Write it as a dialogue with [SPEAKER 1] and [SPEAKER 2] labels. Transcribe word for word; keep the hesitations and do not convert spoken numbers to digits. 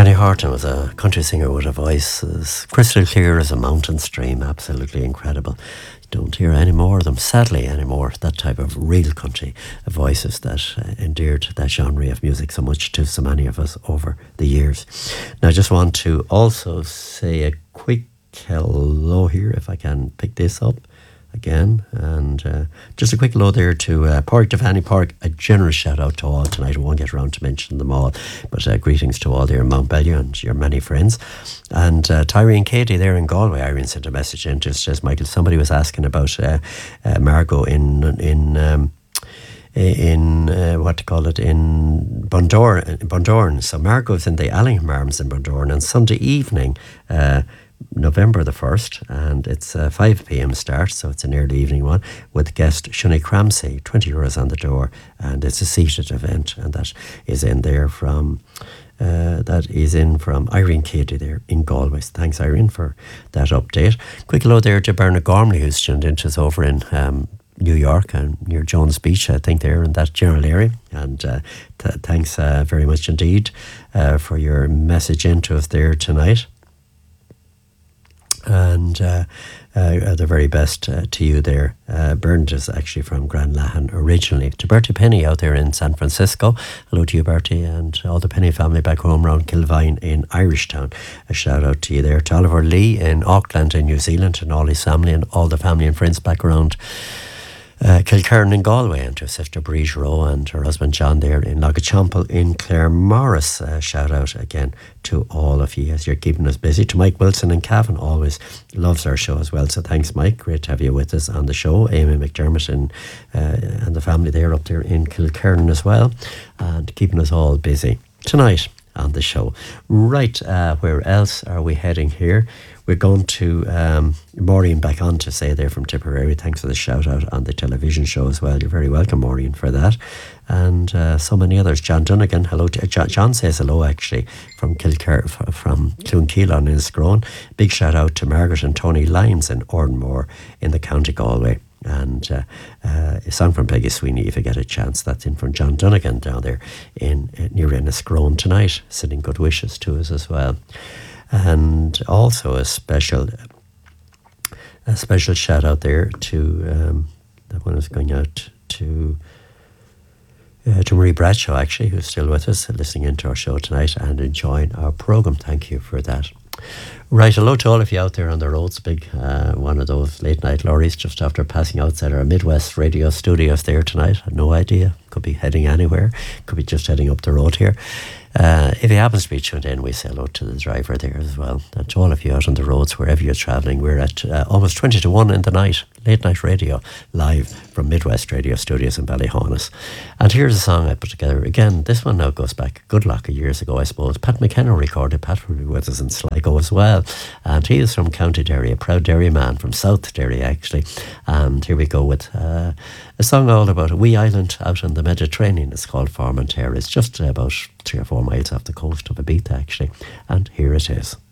[SPEAKER 1] Johnny Horton was a country singer with a voice as crystal clear as a mountain stream, absolutely incredible. Don't hear any more of them, sadly, anymore. That type of real country voices that uh, endeared that genre of music so much to so many of us over the years. Now, I just want to also say a quick hello here, if I can pick this up again. And uh, just a quick hello there to uh, Pádraig Devaney. Pádraig, a generous shout out to all tonight. I won't get around to mention them all, but uh, greetings to all there in Mount Bellew and your many friends. And uh, Tyree and Katie there in Galway. Irene sent a message in, just as Michael, somebody was asking about uh, uh, Margot in in um, in uh, what to call it in Bundoran. Bundoran. So Margot's in the Allingham Arms in Bundoran on Sunday evening, uh, November the first, and it's a five p.m. start, so it's an early evening one, with guest Shunny Cramsey, twenty euros on the door, and it's a seated event, and that is in there from uh, that is in from Irene Katie there in Galway. So thanks, Irene, for that update. Quick hello there to Bernard Gormley, who's tuned into us over in um, New York and near Jones Beach, I think, there in that general area. And uh, th- thanks uh, very much indeed uh, for your message into us there tonight. And uh, uh, the very best uh, to you there. Uh, Bernard is actually from Grand Lahan originally. To Bertie Penny out there in San Francisco. Hello to you, Bertie, and all the Penny family back home around Kilvine in Irishtown. A shout out to you there. To Oliver Lee in Auckland in New Zealand, and all his family and all the family and friends back around Uh, Kilkerran in Galway, and to sister Breege Rowe and her husband John there in Logachampel in Claremorris. Uh, shout out again to all of you as you're keeping us busy. To Mike Wilson in Cavan, always loves our show as well, so thanks, Mike. Great to have you with us on the show. Amy McDermott and, uh, and the family there up there in Kilkerran as well, and keeping us all busy tonight on the show. Right, uh, where else are we heading here? We're going to um, Maureen back on to say there from Tipperary. Thanks for the shout out on the television show as well. You're very welcome, Maureen, for that. And uh, so many others. John Dunnigan, hello. To, John, John says hello actually from Kilker, from Clonkeelan in Scrone. Big shout out to Margaret and Tony Lyons in Ordenmore in the County Galway. And uh, uh, a song from Peggy Sweeney, if you get a chance. That's in from John Dunnigan down there in uh, near Enniscrone tonight, sending good wishes to us as well. And also a special a special shout out there to um, that one is going out to uh, to Marie Bradshaw, actually, who's still with us, listening into our show tonight and enjoying our programme. Thank you for that. Right, hello to all of you out there on the roads. Big uh, one of those late night lorries just after passing outside our Midwest radio studios there tonight. I had no idea. Could be heading anywhere. Could be just heading up the road here. Uh, if he happens to be tuned in, we say hello to the driver there as well. And to all of you out on the roads, wherever you're travelling, we're at uh, almost twenty to one in the night, late night radio, live from Midwest Radio Studios in Ballyhonus. And here's a song I put together. Again, this one now goes back a good lot of years ago, I suppose. Pat McKenna recorded. Pat will be with us in Sligo as well. And he is from County Derry, a proud Derry man from South Derry, actually. And here we go with uh, a song all about a wee island out in the Mediterranean. It's called Formentera. It's just about three or four miles off the coast of Ibiza, actually. And here it is.